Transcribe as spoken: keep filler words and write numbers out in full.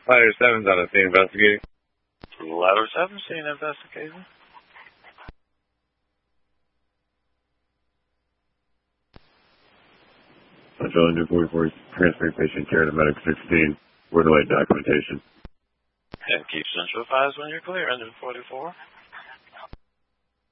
Ladder seven's on the scene investigating. Ladder seven, scene investigating. Central Engine forty-four, transferring patient care to Medic sixteen. Word light documentation. And keep Central advised when you're clear, Engine forty-four.